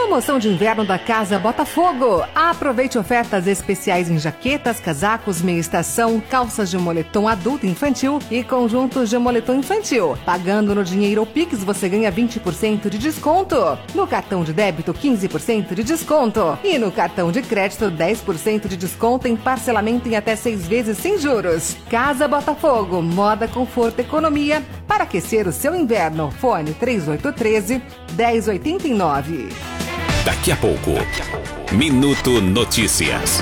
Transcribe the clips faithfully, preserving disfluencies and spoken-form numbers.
Promoção de inverno da Casa Botafogo. Aproveite ofertas especiais em jaquetas, casacos, meia estação, calças de moletom adulto e infantil e conjuntos de moletom infantil. Pagando no dinheiro ou Pix, você ganha vinte por cento de desconto. No cartão de débito, quinze por cento de desconto. E no cartão de crédito, dez por cento de desconto em parcelamento em até seis vezes sem juros. Casa Botafogo, moda, conforto, economia para aquecer o seu inverno. Fone três oito um três, um zero oito nove. Daqui a pouco, Minuto Notícias.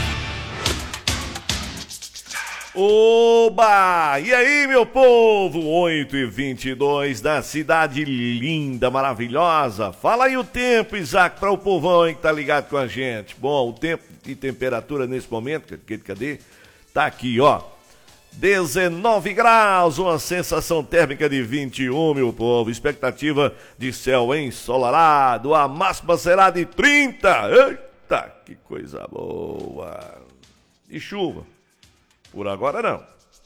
Oba! E aí, meu povo? oito e vinte e dois da cidade linda, maravilhosa. Fala aí o tempo, Isaac, para o povão aí que tá ligado com a gente. Bom, o tempo e temperatura nesse momento, cadê? cadê? Tá aqui, ó. dezenove graus, uma sensação térmica de vinte e um, meu povo. Expectativa de céu ensolarado, a máxima será de trinta. Eita, que coisa boa. E chuva? Por agora não.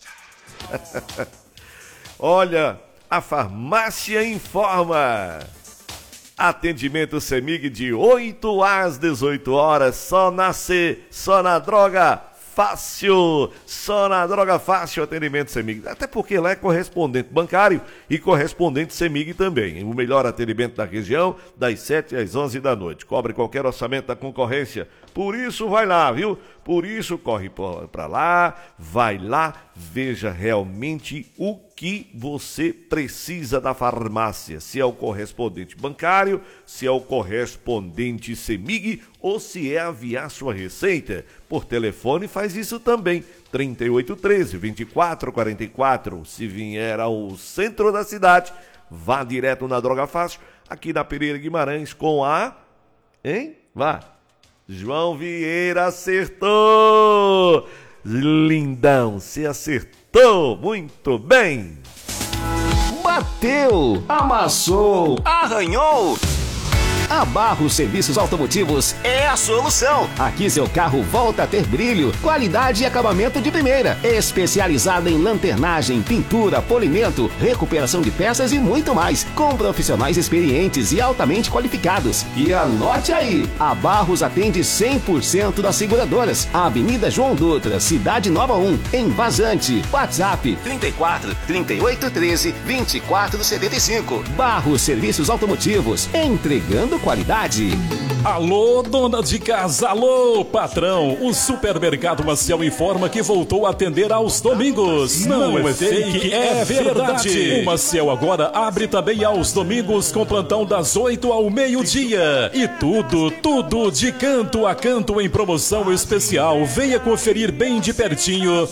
Olha, a farmácia informa. Atendimento CEMIG de oito às dezoito horas, só na C, só na Droga Fácil, só na Droga Fácil, atendimento CEMIG. Até porque lá é correspondente bancário e correspondente CEMIG também. O melhor atendimento da região, das sete às onze da noite. Cobre qualquer orçamento da concorrência. Por isso, vai lá, viu? Por isso, corre para lá, vai lá, veja realmente o que você precisa da farmácia. Se é o correspondente bancário, se é o correspondente CEMIG ou se é aviar sua receita. Por telefone faz isso também, trinta e oito, treze, vinte e quatro, quarenta e quatro. Se vier ao centro da cidade, vá direto na Droga Fácil, aqui na Pereira Guimarães com a... Hein? Vá. João Vieira acertou! Lindão, você acertou! Muito bem! Bateu! Amassou! Arranhou! A Barros Serviços Automotivos é a solução. Aqui seu carro volta a ter brilho, qualidade e acabamento de primeira. Especializada em lanternagem, pintura, polimento, recuperação de peças e muito mais. Com profissionais experientes e altamente qualificados. E anote aí, a Barros atende cem por cento das seguradoras. Avenida João Dutra, Cidade Nova um, em Vazante. WhatsApp trinta e quatro, trinta e oito, treze, vinte e quatro, setenta e cinco. Barros Serviços Automotivos, entregando qualidade. Alô, dona de casa, alô, patrão. O Supermercado Maciel informa que voltou a atender aos domingos. Não, Não é fake, é verdade. O Maciel agora abre também aos domingos com plantão das oito ao meio-dia. E tudo, tudo de canto a canto em promoção especial. Venha conferir bem de pertinho